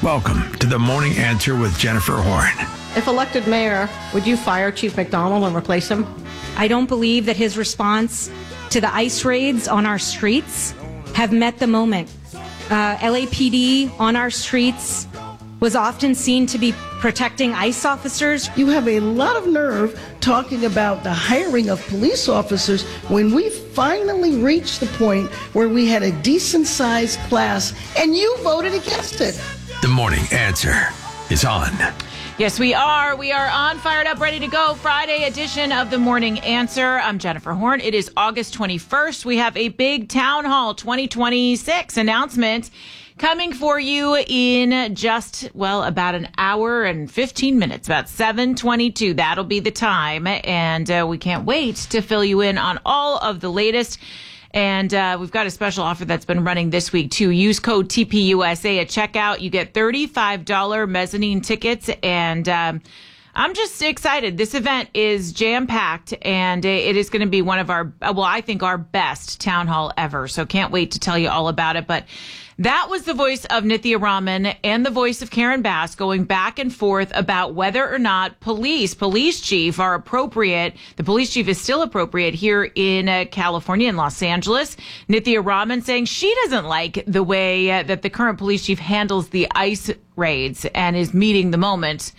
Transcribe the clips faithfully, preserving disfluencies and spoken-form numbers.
Welcome to The Morning Answer with Jennifer Horn. If elected mayor, would you fire Chief McDonald and replace him? I don't believe that his response to the ICE raids on our streets have met the moment. Uh, L A P D on our streets was often seen to be protecting ICE officers. You have a lot of nerve talking about the hiring of police officers when we finally reached the point where we had a decent-sized class and you voted against it. The Morning Answer is on. Yes, we are. We are on, fired up, ready to go. Friday edition of The Morning Answer. I'm Jennifer Horn. It is August twenty-first. We have a big Town Hall twenty twenty-six announcement coming for you in just, well, about an hour and fifteen minutes, about seven twenty-two. That'll be the time. And uh, we can't wait to fill you in on all of the latest. And uh, we've got a special offer that's been running this week, too. Use code T P U S A at checkout. You get thirty-five dollars mezzanine tickets. And um, I'm just excited. This event is jam-packed, and it is going to be one of our, well, I think our best town hall ever. So can't wait to tell you all about it. But that was the voice of Nithya Raman and the voice of Karen Bass going back and forth about whether or not police, police chief are appropriate. The police chief is still appropriate here in uh, California, in Los Angeles. Nithya Raman saying she doesn't like the way uh, that the current police chief handles the ICE raids and is meeting the moment.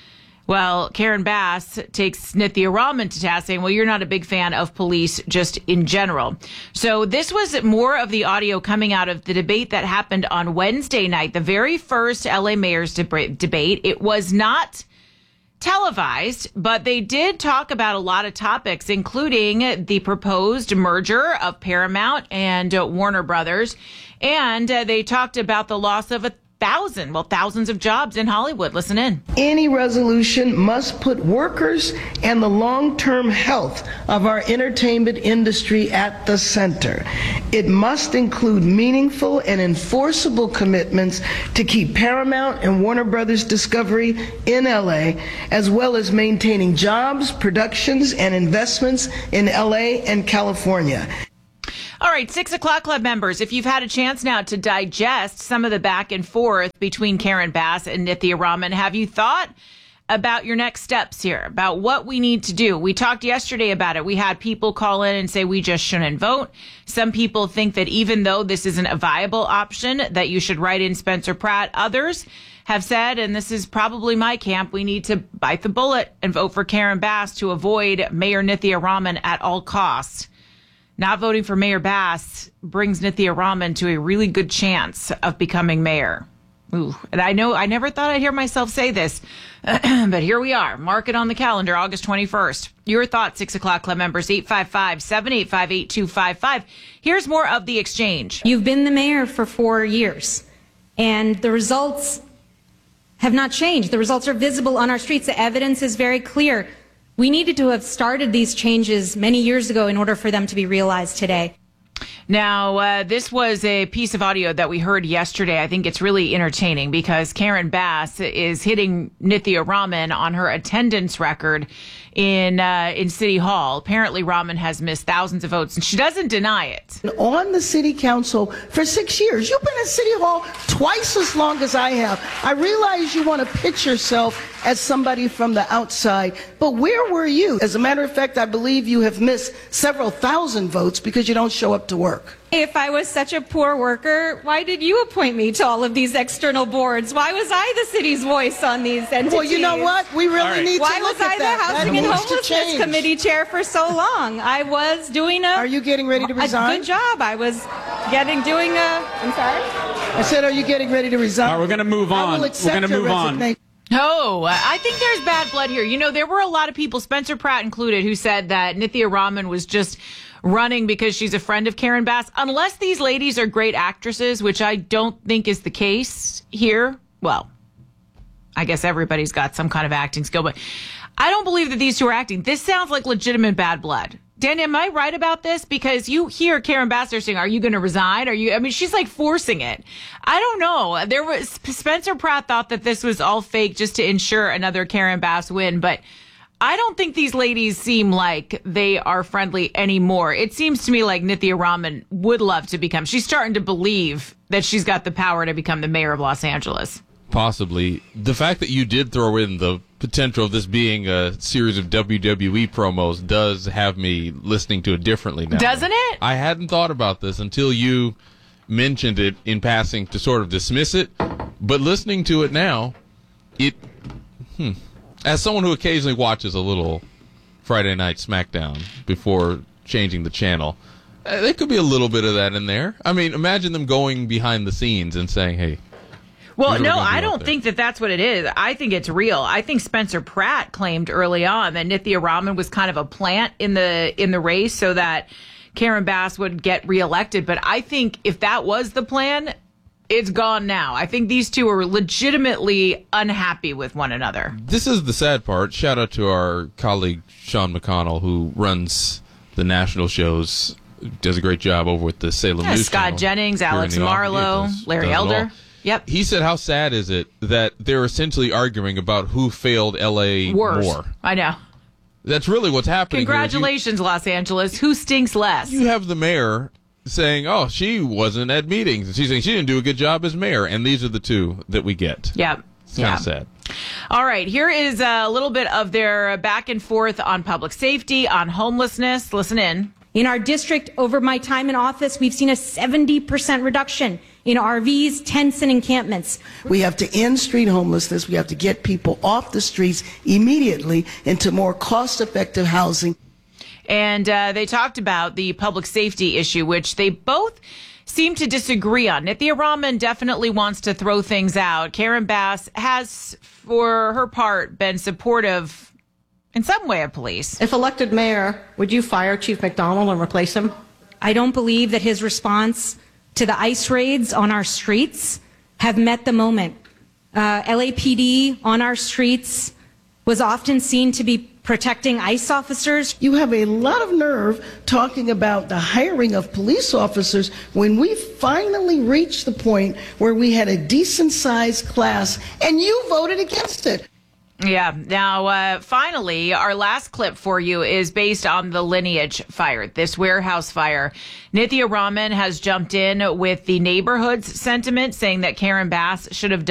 Well, Karen Bass takes Nithya Raman to task, saying, well, you're not a big fan of police just in general. So this was more of the audio coming out of the debate that happened on Wednesday night, the very first L A mayor's deb- debate. It was not televised, but they did talk about a lot of topics, including the proposed merger of Paramount and uh, Warner Brothers. And uh, they talked about the loss of a thousand, well, thousands of jobs in Hollywood. Listen in. Any resolution must put workers and the long-term health of our entertainment industry at the center. It must include meaningful and enforceable commitments to keep Paramount and Warner Brothers Discovery in L A, as well as maintaining jobs, productions, and investments in L A and California. All right, six o'clock club members, if you've had a chance now to digest some of the back and forth between Karen Bass and Nithya Raman, have you thought about your next steps here, about what we need to do? We talked yesterday about it. We had people call in and say we just shouldn't vote. Some people think that even though this isn't a viable option, that you should write in Spencer Pratt. Others have said, and this is probably my camp, we need to bite the bullet and vote for Karen Bass to avoid Mayor Nithya Raman at all costs. Not voting for Mayor Bass brings Nithya Raman to a really good chance of becoming mayor. Ooh, and I know I never thought I'd hear myself say this, but here we are. Mark it on the calendar, August twenty-first. Your thoughts, six o'clock club members, eight five five, seven eight five, eight two five five. Here's more of the exchange. You've been the mayor for four years, and the results have not changed. The results are visible on our streets. The evidence is very clear. We needed to have started these changes many years ago in order for them to be realized today. Now, uh, this was a piece of audio that we heard yesterday. I think it's really entertaining because Karen Bass is hitting Nithya Raman on her attendance record in uh, in City Hall. Apparently, Raman has missed thousands of votes, and she doesn't deny it. On the city council for six years. You've been at City Hall twice as long as I have. I realize you want to pitch yourself as somebody from the outside, but where were you? As a matter of fact, I believe you have missed several thousand votes because you don't show up to work. If I was such a poor worker, why did you appoint me to all of these external boards? Why was I the city's voice on these entities? Well, you know what? We really right. need why to look at at that. Why was I the Housing that and Homelessness Committee chair for so long? I was doing a... Are you getting ready to resign? A good job. I was getting, doing a... I'm sorry? I said, are you getting ready to resign? All right, we're going to move on. We're going to move on. Oh, I think there's bad blood here. You know, there were a lot of people, Spencer Pratt included, who said that Nithya Raman was just running because she's a friend of Karen Bass. Unless these ladies are great actresses, which I don't think is the case here. Well, I guess everybody's got some kind of acting skill, but I don't believe that these two are acting. This sounds like legitimate bad blood. Dan, am I right about this? Because you hear Karen Bass saying, are you going to resign? Are you, I mean, she's like forcing it. I don't know. There was, Spencer Pratt thought that this was all fake just to ensure another Karen Bass win, but I don't think these ladies seem like they are friendly anymore. It seems to me like Nithya Raman would love to become, she's starting to believe that she's got the power to become the mayor of Los Angeles. Possibly. The fact that you did throw in the potential of this being a series of W W E promos does have me listening to it differently now. Doesn't it? I hadn't thought about this until you mentioned it in passing to sort of dismiss it. But listening to it now, it, hmm, as someone who occasionally watches a little Friday Night SmackDown before changing the channel, uh, there could be a little bit of that in there. I mean, imagine them going behind the scenes and saying, hey, well, no, I don't think that that's what it is. I think it's real. I think Spencer Pratt claimed early on that Nithya Raman was kind of a plant in the in the race so that Karen Bass would get reelected. But I think if that was the plan, it's gone now. I think these two are legitimately unhappy with one another. This is the sad part. Shout out to our colleague Sean McConnell, who runs the national shows, does a great job over with the Salem yeah, News Scott Channel. Jennings, Alex Marlowe, Larry Elder. Yep. He said, how sad is it that they're essentially arguing about who failed L A Worse. more? I know. That's really what's happening. Congratulations, you, Los Angeles. Who stinks less? You have the mayor saying, oh, she wasn't at meetings. She's saying she didn't do a good job as mayor. And these are the two that we get. Yep. It's kind yeah. of sad. All right. Here is a little bit of their back and forth on public safety, on homelessness. Listen in. In our district, over my time in office, we've seen a seventy percent reduction in R Vs, tents, and encampments. We have to end street homelessness. We have to get people off the streets immediately into more cost-effective housing. And uh, they talked about the public safety issue, which they both seem to disagree on. Nithya Raman definitely wants to throw things out. Karen Bass has, for her part, been supportive in some way of police. If elected mayor, would you fire Chief McDonald and replace him? I don't believe that his response to the ICE raids on our streets have met the moment. Uh, L A P D on our streets was often seen to be protecting ICE officers. You have a lot of nerve talking about the hiring of police officers when we finally reached the point where we had a decent-sized class, and you voted against it. Yeah. Now, uh, finally, our last clip for you is based on the Lineage fire, this warehouse fire. Nithya Raman has jumped in with the neighborhood's sentiment, saying that Karen Bass should have done